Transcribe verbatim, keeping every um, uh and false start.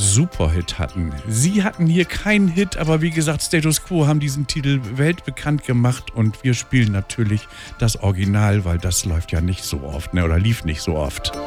Superhit hatten. Sie hatten hier keinen Hit, aber wie gesagt, Status Quo haben diesen Titel weltbekannt gemacht und wir spielen natürlich das Original, weil das läuft ja nicht so oft, ne, oder lief nicht so oft.